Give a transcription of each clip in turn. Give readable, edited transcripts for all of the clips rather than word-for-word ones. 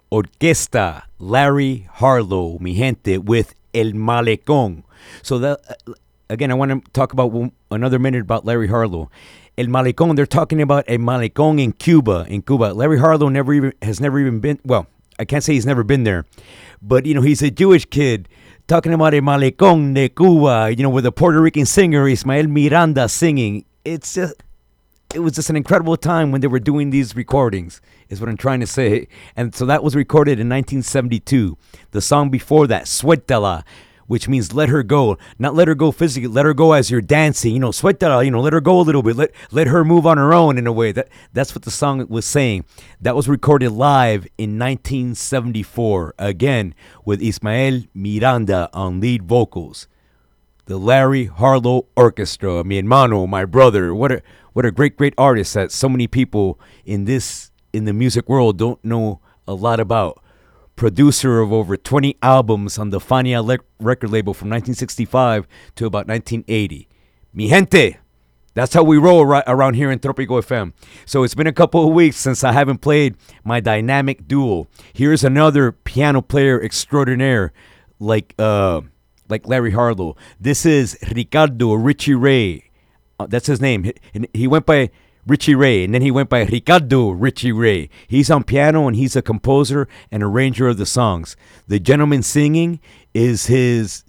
Orquesta, Larry Harlow, mi gente, with El Malecón. So that again, I want to talk about another minute about Larry Harlow. El Malecón, they're talking about El Malecón in Cuba. Larry Harlow has never even been, well, I can't say he's never been there, but, he's a Jewish kid talking about El Malecón de Cuba, with a Puerto Rican singer, Ismael Miranda, singing. It was just an incredible time when they were doing these recordings, is what I'm trying to say. And so that was recorded in 1972. The song before that, Suéltala, which means let her go. Not let her go physically, let her go as you're dancing. Suéltala, let her go a little bit. Let her move on her own in a way. That's what the song was saying. That was recorded live in 1974, again, with Ismael Miranda on lead vocals. The Larry Harlow Orchestra, mi hermano, my brother. What a great artist that so many people in the music world don't know a lot about. Producer of over 20 albums on the Fania record label from 1965 to about 1980. Mi gente, that's how we roll around here in Tropico FM. So it's been a couple of weeks since I haven't played my dynamic duo. Here's another piano player extraordinaire like Larry Harlow. This is Ricardo Richie Ray. That's his name. He went by Richie Ray, and then he went by Ricardo Richie Ray. He's on piano, and he's a composer and arranger of the songs. The gentleman singing is his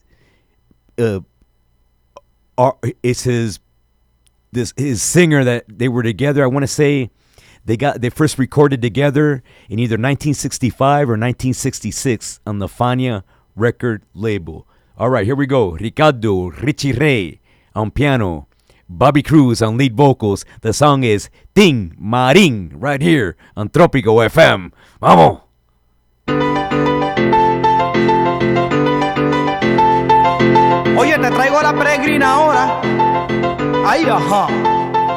singer that they were together. I want to say they first recorded together in either 1965 or 1966 on the Fania record label. All right, here we go. Ricardo Richie Ray on piano. Bobby Cruz on lead vocals. The song is Ting Marín, right here on Tropico FM. ¡Vamos! Oye, te traigo la peregrina ahora. Ahí, ajá.